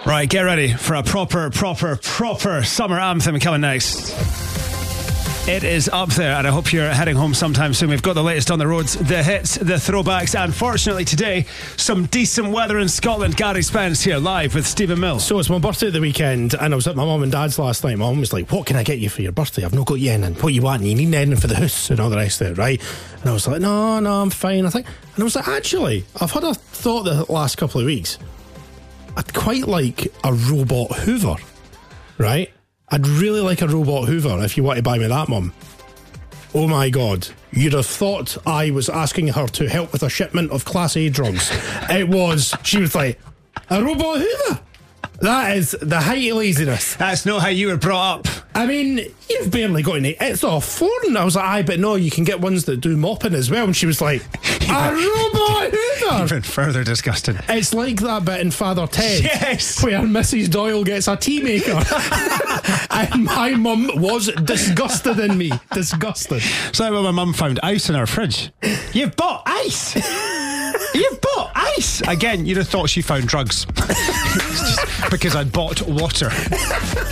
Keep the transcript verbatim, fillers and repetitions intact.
Right, get ready for a proper, proper, proper summer anthem coming next. It is up there, and I hope you're heading home sometime soon. We've got the latest on the roads, the hits, the throwbacks, and fortunately today, some decent weather in Scotland. Gary Spence here live with Stephen Mills. So it's my birthday at the weekend, and I was at my mum and dad's last night. My mum was like, what can I get you for your birthday? I've not got you anything. What you want? You need anything for the house and all the rest of it, right? And I was like, no, no, I'm fine. I think, and I was like, actually, I've had a thought the last couple of weeks. I'd quite like a robot Hoover, right? I'd really like a robot Hoover if you want to buy me that, Mum. Oh my God. You'd have thought I was asking her to help with a shipment of Class A drugs. It was. She was like, a robot Hoover? That is the height of laziness. That's not how you were brought up. I mean, you've barely got any. It's off foreign. I was like, aye, but no, you can get ones that do mopping as well. And she was like, a robot Hoover? Even further disgusting. It's like that bit in Father Ted. Yes. Where Missus Doyle gets a tea maker. And my mum was disgusted in me. Disgusted. So when my mum found ice in our fridge. You've bought ice? You've bought ice? Again, you'd have thought she found drugs. Because I'd bought water.